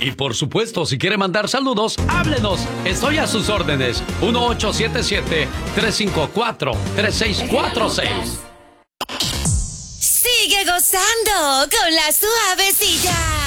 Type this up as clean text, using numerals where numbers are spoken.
Y por supuesto, si quiere mandar saludos, háblenos. Estoy a sus órdenes. 1877-354-3646. Sigue gozando con la suavecilla.